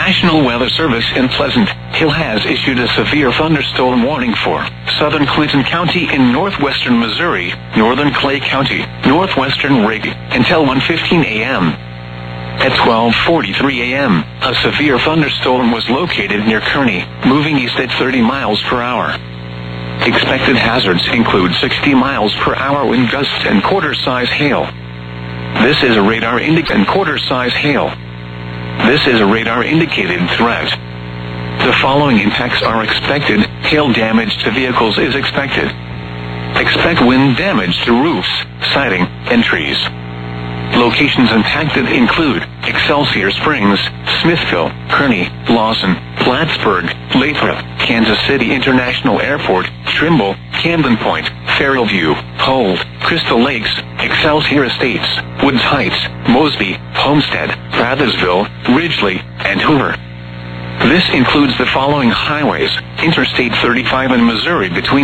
National Weather Service in Pleasant Hill has issued a severe thunderstorm warning for southern Clinton County in northwestern Missouri, northern Clay County, northwestern Raleigh, until 1:15 a.m. At 12:43 a.m., a severe thunderstorm was located near Kearney, moving east at 30 miles per hour. Expected hazards include 60 miles per hour wind gusts and quarter-size hail. This is a radar indicated quarter-size hail. This is a radar-indicated threat. The following impacts are expected. Hail damage to vehicles is expected. Expect wind damage to roofs, siding, and trees. Locations impacted include Excelsior Springs, Smithville, Kearney, Lawson, Plattsburgh, Lathrop, Kansas City International Airport, Trimble, Camden Point, Fairview, Holt, Crystal Lakes, Excelsior Estates, Woods Heights, Mosby, Homestead, Prathersville, Ridgely, and Hoover. This includes the following highways: Interstate 35 in Missouri between